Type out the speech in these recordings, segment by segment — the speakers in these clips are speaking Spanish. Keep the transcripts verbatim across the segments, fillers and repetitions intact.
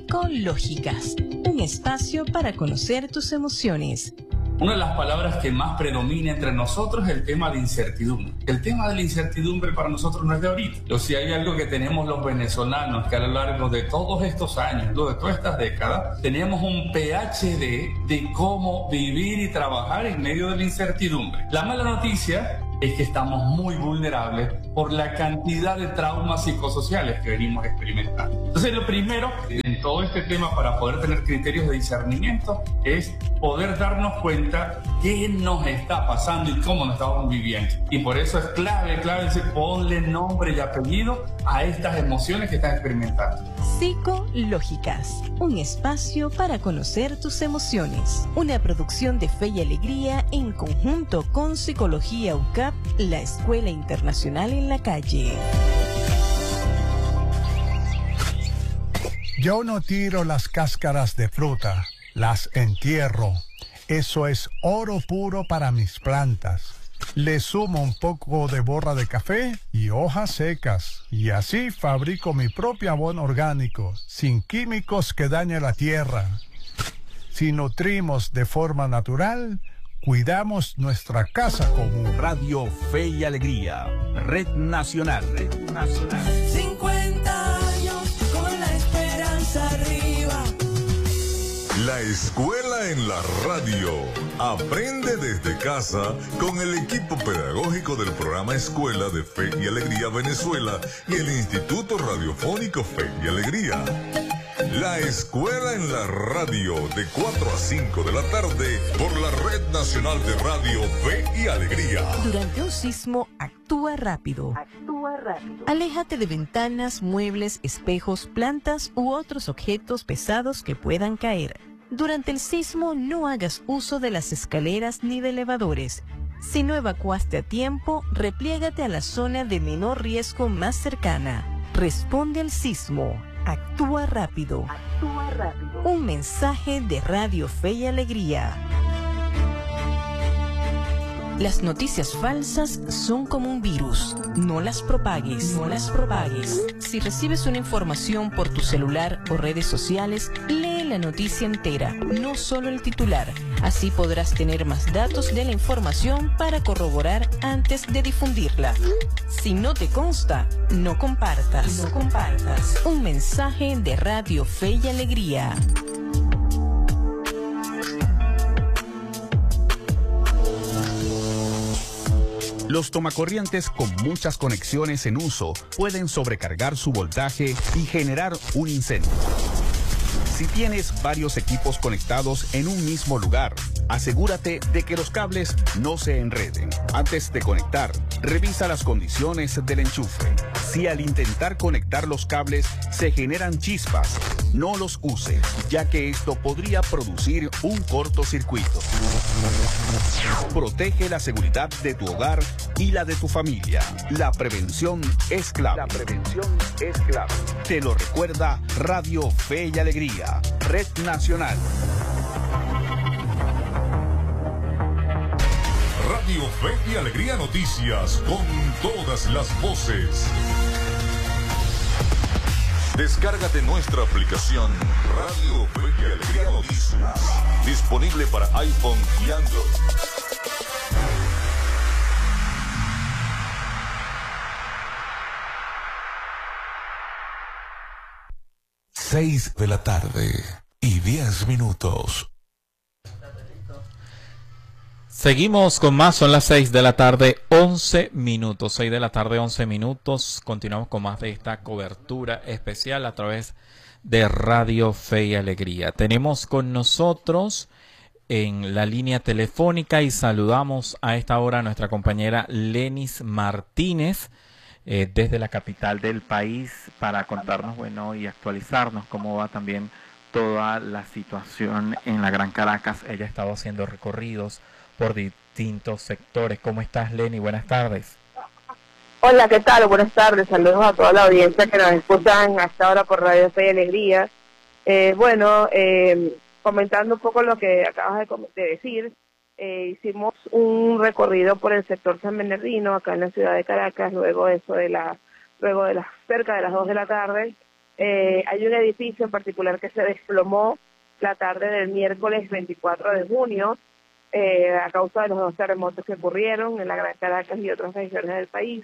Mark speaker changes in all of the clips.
Speaker 1: Psicológicas, un espacio para conocer tus emociones.
Speaker 2: Una de las palabras que más predomina entre nosotros es el tema de incertidumbre. El tema de la incertidumbre para nosotros no es de ahorita. O sea, hay algo que tenemos los venezolanos que a lo largo de todos estos años, de todas estas décadas, tenemos un P H D de cómo vivir y trabajar en medio de la incertidumbre. La mala noticia es que estamos muy vulnerables por la cantidad de traumas psicosociales que venimos experimentando. Entonces, lo primero en todo este tema para poder tener criterios de discernimiento es poder darnos cuenta qué nos está pasando y cómo nos estamos viviendo. Y por eso es clave, clave decir, ponle nombre y apellido a estas emociones que estás experimentando.
Speaker 1: Psicológicas, un espacio para conocer tus emociones. Una producción de Fe y Alegría en conjunto con Psicología U C A P, la Escuela Internacional en la Calle.
Speaker 3: Yo no tiro las cáscaras de fruta, las entierro. Eso es oro puro para mis plantas. Le sumo un poco de borra de café y hojas secas, y así fabrico mi propio abono orgánico, sin químicos que dañen la tierra. Si nutrimos de forma natural, cuidamos nuestra casa común.
Speaker 4: Radio Fe y Alegría, Red Nacional. Red Nacional.
Speaker 5: cincuenta años con la esperanza arriba.
Speaker 6: La escuela en la radio. Aprende desde casa con el equipo pedagógico del programa Escuela de Fe y Alegría Venezuela y el Instituto Radiofónico Fe y Alegría. La escuela en la radio de cuatro a cinco de la tarde por la Red Nacional de Radio Fe y Alegría.
Speaker 1: Durante un sismo, actúa rápido.
Speaker 7: Actúa rápido.
Speaker 1: Aléjate de ventanas, muebles, espejos, plantas u otros objetos pesados que puedan caer. Durante el sismo, no hagas uso de las escaleras ni de elevadores. Si no evacuaste a tiempo, repliégate a la zona de menor riesgo más cercana. Responde al sismo. Actúa rápido.
Speaker 7: Actúa rápido.
Speaker 1: Un mensaje de Radio Fe y Alegría. Las noticias falsas son como un virus. No las propagues. No las propagues. Si recibes una información por tu celular o redes sociales, lee la noticia entera, no solo el titular. Así podrás tener más datos de la información para corroborar antes de difundirla. Si no te consta, no compartas. No compartas. Un mensaje de Radio Fe y Alegría.
Speaker 4: Los tomacorrientes con muchas conexiones en uso pueden sobrecargar su voltaje y generar un incendio. Si tienes varios equipos conectados en un mismo lugar, asegúrate de que los cables no se enreden. Antes de conectar, revisa las condiciones del enchufe. Si al intentar conectar los cables se generan chispas, no los uses, ya que esto podría producir un cortocircuito. Protege la seguridad de tu hogar y la de tu familia. La prevención es clave. La prevención es clave. Te lo recuerda Radio Fe y Alegría, Red Nacional.
Speaker 6: Radio Fe y Alegría Noticias con todas las voces. Descárgate nuestra aplicación Radio Fe y Alegría Noticias. Disponible para iPhone y Android. Seis de la tarde y diez minutos.
Speaker 8: Seguimos con más, son las seis de la tarde, once minutos, seis de la tarde, once minutos. Continuamos con más de esta cobertura especial a través de Radio Fe y Alegría. Tenemos con nosotros en la línea telefónica y saludamos a esta hora a nuestra compañera Lenis Martínez eh, desde la capital del país para contarnos, bueno, y actualizarnos cómo va también toda la situación en la Gran Caracas. Ella ha estado haciendo recorridos por distintos sectores. ¿Cómo estás, Leni? Buenas tardes.
Speaker 9: Hola, ¿qué tal? Buenas tardes. Saludos a toda la audiencia que nos escuchan hasta ahora por Radio Fe y Alegría. Eh, bueno, eh, comentando un poco lo que acabas de, de decir, eh, hicimos un recorrido por el sector San Bernardino, acá en la ciudad de Caracas, luego de eso de la, luego de las cerca de las dos de la tarde, Eh, hay un edificio en particular que se desplomó la tarde del miércoles veinticuatro de junio eh, a causa de los dos terremotos que ocurrieron en la Gran Caracas y otras regiones del país.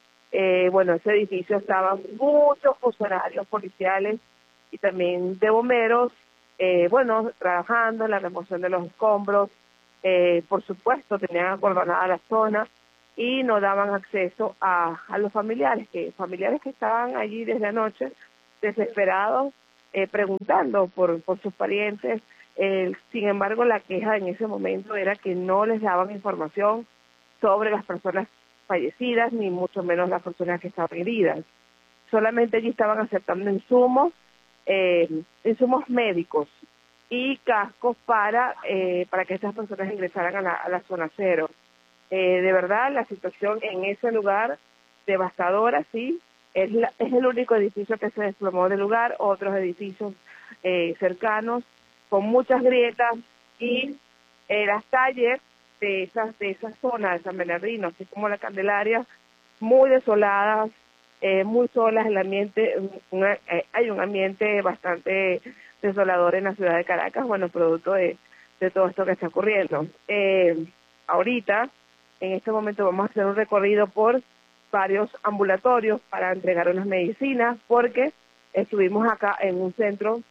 Speaker 9: Eh, bueno, ese edificio estaban muchos funcionarios policiales y también de bomberos, eh, bueno, trabajando en la remoción de los escombros. Eh, por supuesto, tenían acordonada la zona y no daban acceso a, a los familiares, que familiares que estaban allí desde anoche, desesperados, eh, preguntando por, por sus parientes. Eh, sin embargo, la queja en ese momento era que no les daban información sobre las personas fallecidas, ni mucho menos las personas que estaban heridas. Solamente allí estaban aceptando insumos, eh, insumos médicos y cascos para, eh, para que estas personas ingresaran a la, a la zona cero. Eh, de verdad, la situación en ese lugar, devastadora, sí, es, la, es el único edificio que se desplomó del lugar, otros edificios eh, cercanos, con muchas grietas, y eh, las calles de esas de esa zona de San Bernardino, así como la Candelaria, muy desoladas, eh, muy solas. El ambiente, una, eh, hay un ambiente bastante desolador en la ciudad de Caracas, bueno, producto de, de todo esto que está ocurriendo. Eh, ahorita, en este momento, vamos a hacer un recorrido por varios ambulatorios para entregar unas medicinas, porque estuvimos acá en un centro,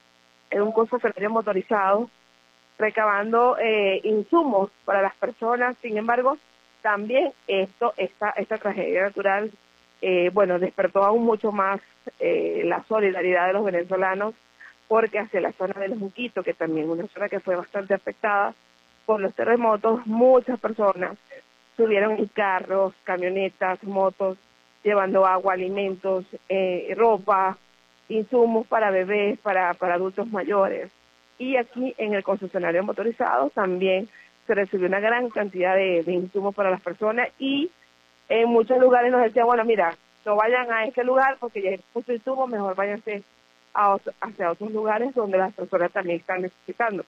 Speaker 9: en un concesionario motorizado, recabando eh, insumos para las personas. Sin embargo, también esto, esta, esta tragedia natural, eh, bueno, despertó aún mucho más eh, la solidaridad de los venezolanos, porque hacia la zona del Junquito, que también es una zona que fue bastante afectada por los terremotos, muchas personas subieron en carros, camionetas, motos, llevando agua, alimentos, eh, ropa, insumos para bebés, para, para adultos mayores. Y aquí en el concesionario motorizado también se recibió una gran cantidad de, de insumos para las personas, y en muchos lugares nos decían, bueno, mira, no vayan a este lugar porque ya hay mucho insumo, mejor váyanse a, hacia otros lugares donde las personas también están necesitando.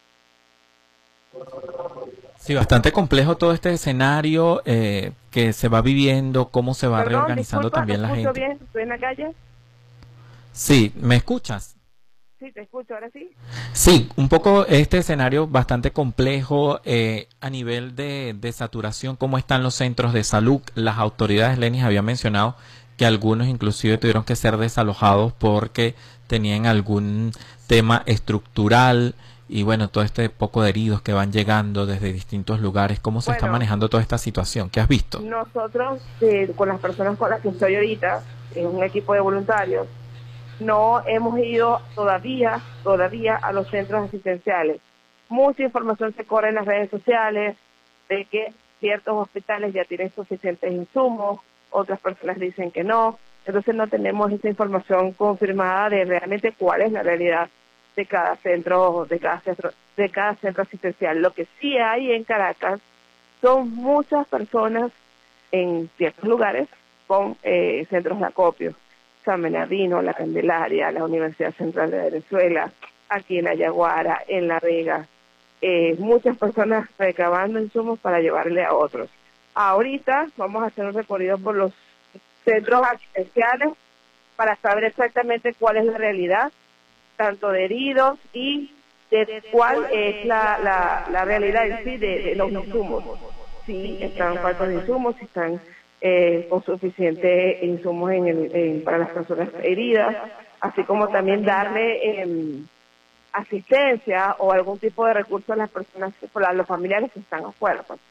Speaker 8: Sí, bastante complejo todo este escenario eh, que se va viviendo, cómo se va
Speaker 9: Perdón,
Speaker 8: reorganizando
Speaker 9: disculpa,
Speaker 8: también la
Speaker 9: ¿te escucho
Speaker 8: gente.
Speaker 9: bien? ¿Estoy en la calle?
Speaker 8: Sí, ¿me escuchas?
Speaker 9: Sí, te escucho, ahora sí.
Speaker 8: Sí, un poco este escenario bastante complejo eh, a nivel de, de saturación, cómo están los centros de salud. Las autoridades, Lenis, habían mencionado que algunos inclusive tuvieron que ser desalojados porque tenían algún tema estructural, y bueno, todo este poco de heridos que van llegando desde distintos lugares. ¿Cómo se
Speaker 9: Bueno,
Speaker 8: está manejando toda esta situación? ¿Qué has visto?
Speaker 9: Nosotros, eh, con las personas con las que estoy ahorita, en un equipo de voluntarios, no hemos ido todavía, todavía a los centros asistenciales. Mucha información se corre en las redes sociales de que ciertos hospitales ya tienen suficientes insumos, otras personas dicen que no. Entonces no tenemos esa información confirmada de realmente cuál es la realidad de cada centro, de cada centro, de cada centro asistencial. Lo que sí hay en Caracas son muchas personas en ciertos lugares con eh, centros de acopio. San Bernardino, la Candelaria, la Universidad Central de Venezuela, aquí en La Yaguara, en La Vega, eh, muchas personas recabando insumos para llevarle a otros. Ahorita vamos a hacer un recorrido por los centros asistenciales para saber exactamente cuál es la realidad, tanto de heridos y de cuál es la, la, la realidad en sí de, de los insumos. Si están faltos de insumos, si están eh, con suficientes insumos en el, en, para las personas heridas, así como también darle eh, asistencia o algún tipo de recurso a las personas, a los familiares que están afuera. Pues.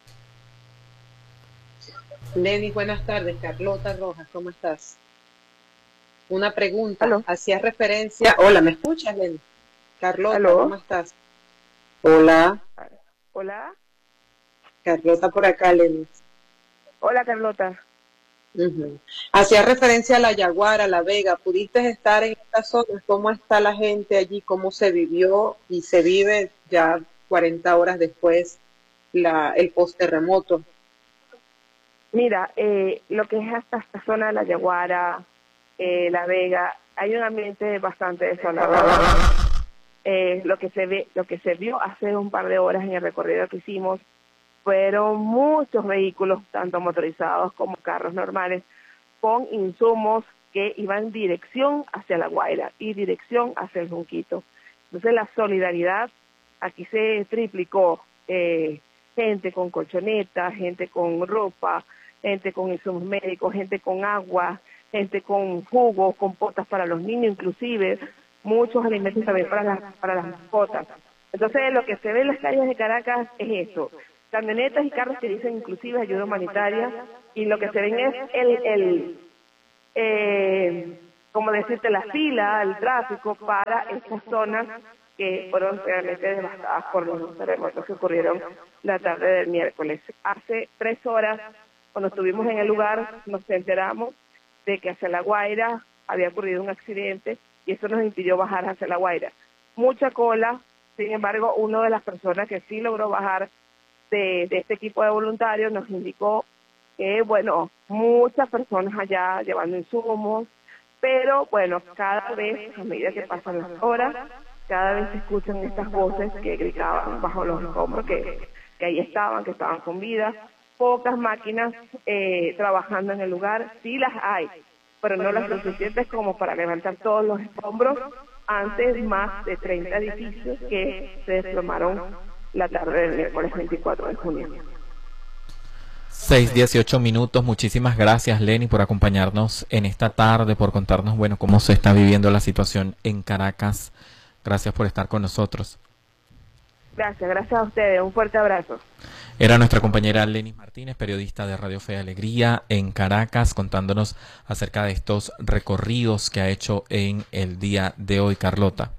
Speaker 10: Lenny, buenas tardes. Carlota Rojas, ¿cómo estás? Una pregunta.
Speaker 9: ¿Aló?
Speaker 10: Hacía referencia... Hola, ¿me escuchas, Lenny? Carlota,
Speaker 9: ¿Aló?
Speaker 10: ¿Cómo estás? Hola.
Speaker 9: Hola.
Speaker 10: Carlota por acá, Lenny.
Speaker 9: Hola, Carlota.
Speaker 10: Uh-huh. Hacía referencia a La Yaguara, La Vega. ¿Pudiste estar en esta zona? ¿Cómo está la gente allí? ¿Cómo se vivió y se vive ya cuarenta horas después la, el post-terremoto?
Speaker 9: Mira, eh, lo que es hasta esta zona de La Yaguara, eh, La Vega, hay un ambiente bastante desolador. Eh, lo que se ve, lo que se vio hace un par de horas en el recorrido que hicimos fueron muchos vehículos, tanto motorizados como carros normales, con insumos que iban dirección hacia La Guaira y dirección hacia el Junquito. Entonces la solidaridad aquí se triplicó, eh, gente con colchonetas, gente con ropa, gente con insumos médicos, gente con agua, gente con jugos, compotas para los niños, inclusive muchos alimentos también para las, para las mascotas. Entonces lo que se ve en las calles de Caracas es eso, camionetas y carros que dicen inclusive ayuda humanitaria, y lo que se ven es el, el eh, como decirte, la fila, el tráfico para estas zonas que fueron realmente devastadas por los terremotos que ocurrieron la tarde del miércoles. Hace tres horas, cuando estuvimos en el lugar, nos enteramos de que hacia La Guaira había ocurrido un accidente y eso nos impidió bajar hacia La Guaira. Mucha cola, sin embargo, una de las personas que sí logró bajar de, de este equipo de voluntarios nos indicó que, bueno, muchas personas allá llevando insumos, pero bueno, cada vez, a medida que pasan las horas, cada vez se escuchan estas voces que gritaban bajo los escombros, que, que ahí estaban, que estaban con vida. Pocas máquinas eh, trabajando en el lugar, sí las hay, pero no las suficientes como para levantar todos los escombros antes más de treinta edificios que se desplomaron la tarde del miércoles veinticuatro de junio.
Speaker 8: seis dieciocho minutos. Muchísimas gracias, Lenny, por acompañarnos en esta tarde, por contarnos, bueno, cómo se está viviendo la situación en Caracas. Gracias por estar con nosotros.
Speaker 9: Gracias, gracias a ustedes. Un fuerte abrazo.
Speaker 8: Era nuestra compañera Lenny Martínez, periodista de Radio Fe y Alegría en Caracas, contándonos acerca de estos recorridos que ha hecho en el día de hoy, Carlota.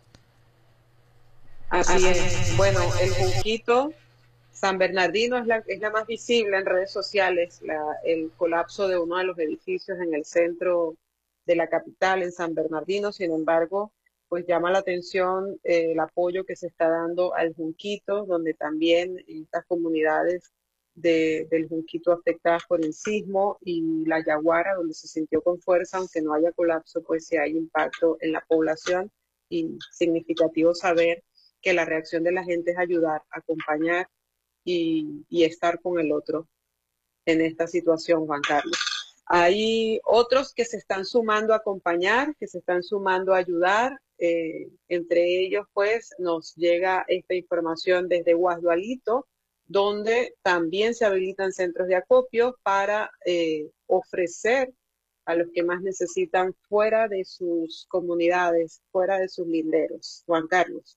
Speaker 10: Así es. Bueno, el Junquito, San Bernardino es la, es la más visible en redes sociales, la, el colapso de uno de los edificios en el centro de la capital, en San Bernardino. Sin embargo, pues llama la atención eh, el apoyo que se está dando al Junquito, donde también estas comunidades de, del Junquito afectadas por el sismo, y la Yaguara, donde se sintió con fuerza, aunque no haya colapso, pues sí hay impacto en la población, y significativo saber que la reacción de la gente es ayudar, acompañar y, y estar con el otro en esta situación, Juan Carlos. Hay otros que se están sumando a acompañar, que se están sumando a ayudar. Eh, entre ellos, pues, nos llega esta información desde Guasdualito, donde también se habilitan centros de acopio para eh, ofrecer a los que más necesitan fuera de sus comunidades, fuera de sus linderos. Juan Carlos.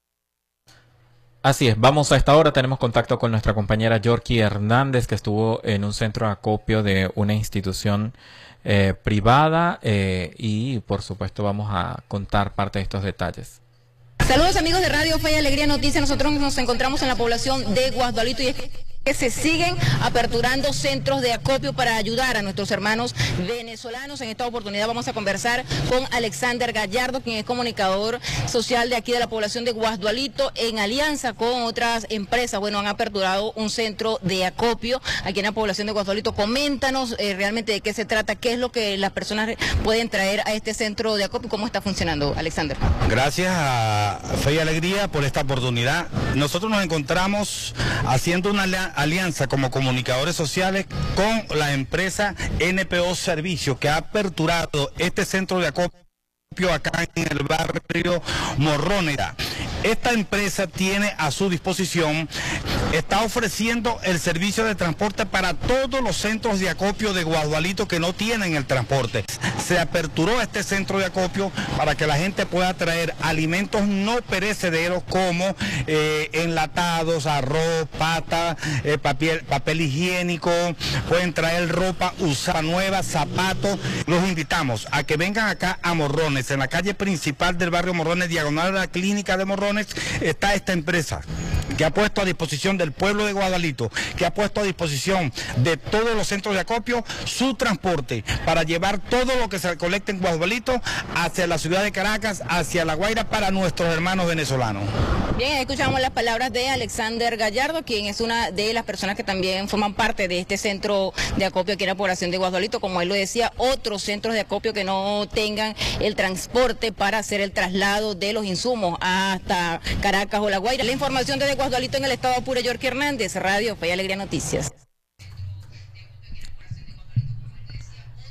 Speaker 8: Así es, vamos a esta hora, tenemos contacto con nuestra compañera Yorkie Hernández, que estuvo en un centro de acopio de una institución eh, privada eh, y por supuesto vamos a contar parte de estos detalles.
Speaker 11: Saludos amigos de Radio Fe y Alegría Noticias. Nosotros nos encontramos en la población de Guasdualito y es que se siguen aperturando centros de acopio para ayudar a nuestros hermanos venezolanos. En esta oportunidad vamos a conversar con Alexander Gallardo, quien es comunicador social de aquí de la población de Guasdualito, en alianza con otras empresas. Bueno, han aperturado un centro de acopio aquí en la población de Guasdualito. Coméntanos eh, realmente de qué se trata, qué es lo que las personas pueden traer a este centro de acopio, cómo está funcionando, Alexander.
Speaker 12: Gracias a Fe y Alegría por esta oportunidad. Nosotros nos encontramos haciendo una alianza como comunicadores sociales con la empresa N P O Servicios, que ha aperturado este centro de acopio acá en el barrio Morronera. Esta empresa tiene a su disposición, está ofreciendo el servicio de transporte para todos los centros de acopio de Guasdualito que no tienen el transporte. Se aperturó este centro de acopio para que la gente pueda traer alimentos no perecederos como eh, enlatados, arroz, pata, eh, papel, papel higiénico, pueden traer ropa usada nueva, zapatos. Los invitamos a que vengan acá a Morrones, en la calle principal del barrio Morrones, diagonal a la clínica de Morrones. Está esta empresa que ha puesto a disposición del pueblo de Guasdualito, que ha puesto a disposición de todos los centros de acopio su transporte para llevar todo lo que se recolecte en Guasdualito hacia la ciudad de Caracas, hacia La Guaira, para nuestros hermanos venezolanos.
Speaker 11: Bien, escuchamos las palabras de Alexander Gallardo, quien es una de las personas que también forman parte de este centro de acopio aquí en la población de Guasdualito. Como él lo decía, otros centros de acopio que no tengan el transporte para hacer el traslado de los insumos hasta Caracas o La Guaira. La información desde Guasdualito en el estado Apure, Yorkie Hernández, Radio Fe y Alegría Noticias.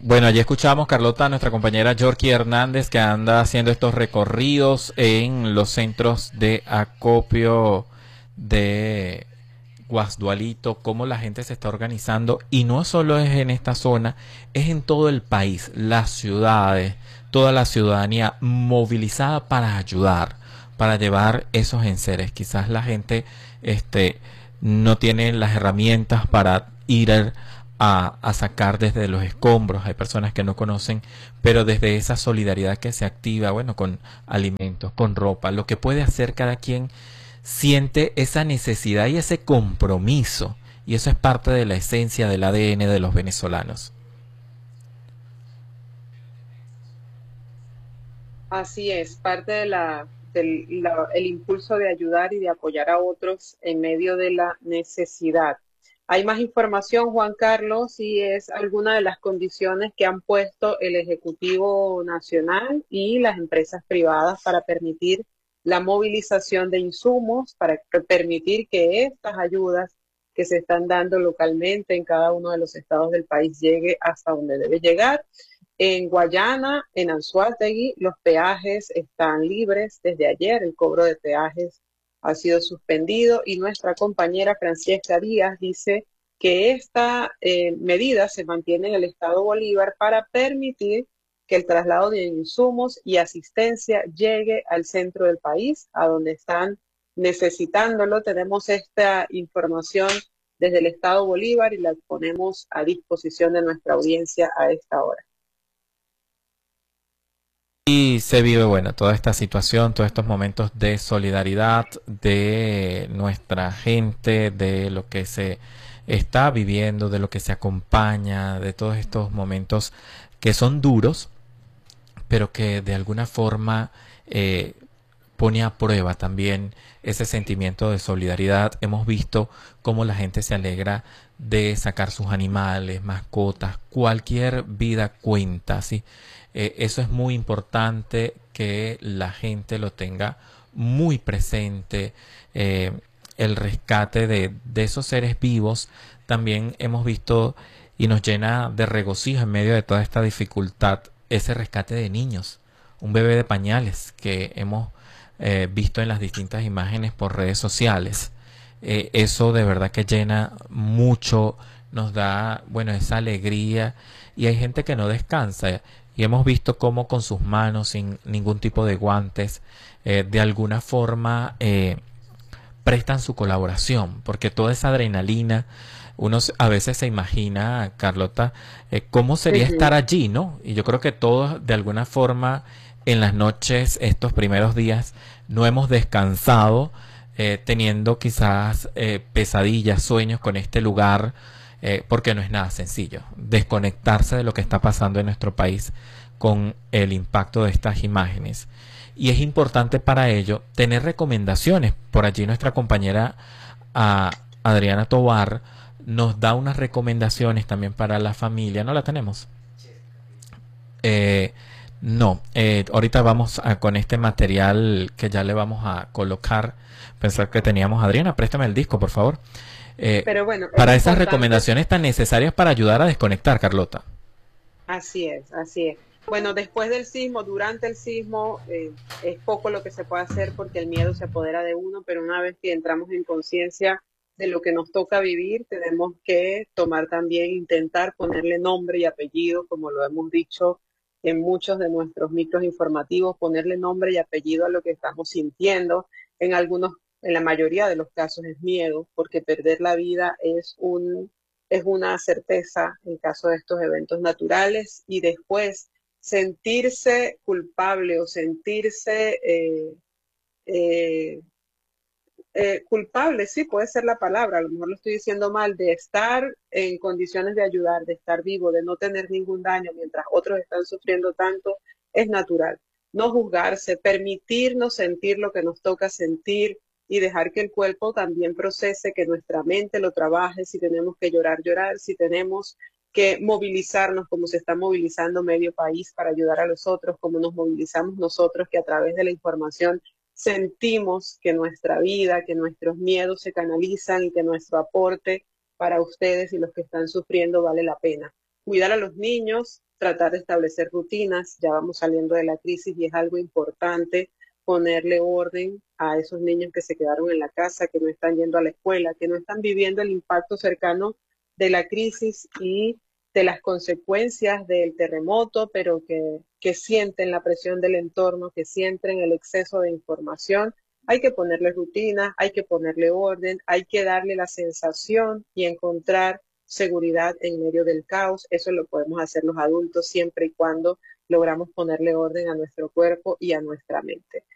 Speaker 8: Bueno, allí escuchamos, Carlota, a nuestra compañera Yorkie Hernández, que anda haciendo estos recorridos en los centros de acopio de Guasdualito, cómo la gente se está organizando, y no solo es en esta zona, es en todo el país, las ciudades, toda la ciudadanía movilizada para ayudar, para llevar esos enseres. Quizás la gente este, no tiene las herramientas para ir a A, a sacar desde los escombros. Hay personas que no conocen, pero desde esa solidaridad que se activa, bueno, con alimentos, con ropa, lo que puede hacer cada quien siente esa necesidad y ese compromiso, y eso es parte de la esencia del A D N de los venezolanos.
Speaker 10: Así es, parte de la, del la, el impulso de ayudar y de apoyar a otros en medio de la necesidad. Hay más información, Juan Carlos, y es alguna de las condiciones que han puesto el Ejecutivo Nacional y las empresas privadas para permitir la movilización de insumos, para permitir que estas ayudas que se están dando localmente en cada uno de los estados del país llegue hasta donde debe llegar. En Guayana, en Anzoátegui, los peajes están libres desde ayer, el cobro de peajes ha sido suspendido, y nuestra compañera Francesca Díaz dice que esta eh, medida se mantiene en el estado Bolívar para permitir que el traslado de insumos y asistencia llegue al centro del país, a donde están necesitándolo. Tenemos esta información desde el estado Bolívar y la ponemos a disposición de nuestra audiencia a esta hora.
Speaker 8: Y se vive, bueno, toda esta situación, todos estos momentos de solidaridad de nuestra gente, de lo que se está viviendo, de lo que se acompaña, de todos estos momentos que son duros, pero que de alguna forma eh, pone a prueba también ese sentimiento de solidaridad. Hemos visto cómo la gente se alegra de sacar sus animales, mascotas, cualquier vida cuenta, ¿sí? Eh, eso es muy importante que la gente lo tenga muy presente. Eh, el rescate de, de esos seres vivos también hemos visto, y nos llena de regocijo en medio de toda esta dificultad, ese rescate de niños, un bebé de pañales que hemos eh, visto en las distintas imágenes por redes sociales. Eh, eso de verdad que llena mucho, nos da, bueno, esa alegría, y hay gente que no descansa. Y hemos visto cómo con sus manos, sin ningún tipo de guantes, eh, de alguna forma eh, prestan su colaboración, porque toda esa adrenalina, uno a veces se imagina, Carlota, eh, cómo sería uh-huh. estar allí, ¿no? Y yo creo que todos, de alguna forma, en las noches, estos primeros días, no hemos descansado, eh, teniendo quizás eh, pesadillas, sueños con este lugar, Eh, porque no es nada sencillo desconectarse de lo que está pasando en nuestro país con el impacto de estas imágenes, y es importante para ello tener recomendaciones. Por allí nuestra compañera a, Adriana Tobar nos da unas recomendaciones también para la familia. ¿No la tenemos? Eh, no, eh, ahorita vamos a, con este material que ya le vamos a colocar. Pensar que teníamos. Adriana, préstame el disco, por favor. Eh,
Speaker 10: Pero bueno,
Speaker 8: para esas recomendaciones tan necesarias para ayudar a desconectar, Carlota.
Speaker 10: Así es, así es. Bueno, después del sismo, durante el sismo, eh, es poco lo que se puede hacer porque el miedo se apodera de uno, pero una vez que entramos en conciencia de lo que nos toca vivir, tenemos que tomar también, intentar ponerle nombre y apellido, como lo hemos dicho en muchos de nuestros micros informativos, ponerle nombre y apellido a lo que estamos sintiendo. En algunos En la mayoría de los casos es miedo, porque perder la vida es un es una certeza en caso de estos eventos naturales, y después sentirse culpable o sentirse eh, eh, eh, culpable, sí, puede ser la palabra, a lo mejor lo estoy diciendo mal, de estar en condiciones de ayudar, de estar vivo, de no tener ningún daño mientras otros están sufriendo tanto, es natural. No juzgarse, permitirnos sentir lo que nos toca sentir, y dejar que el cuerpo también procese, que nuestra mente lo trabaje. Si tenemos que llorar, llorar, si tenemos que movilizarnos como se está movilizando medio país para ayudar a los otros, como nos movilizamos nosotros, que a través de la información sentimos que nuestra vida, que nuestros miedos se canalizan y que nuestro aporte para ustedes y los que están sufriendo vale la pena. Cuidar a los niños, tratar de establecer rutinas. Ya vamos saliendo de la crisis y es algo importante ponerle orden a esos niños que se quedaron en la casa, que no están yendo a la escuela, que no están viviendo el impacto cercano de la crisis y de las consecuencias del terremoto, pero que, que sienten la presión del entorno, que sienten el exceso de información. Hay que ponerle rutina, hay que ponerle orden, hay que darle la sensación y encontrar seguridad en medio del caos. Eso lo podemos hacer los adultos siempre y cuando logramos ponerle orden a nuestro cuerpo y a nuestra mente.